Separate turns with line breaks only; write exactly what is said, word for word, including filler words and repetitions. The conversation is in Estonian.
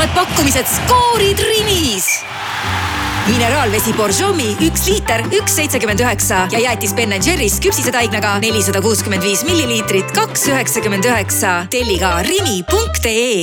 suurimad pakkumised skoorid Rimis. Mineraalvesi Borjomi üks liiter, üks seitsekümmend üheksa ja jäätis Ben and Jerry's küpsisetaignaga nelisada kuuskümmend viis milliliitrit, kaks üheksakümmend üheksa. Telli ka rimi punkt ee.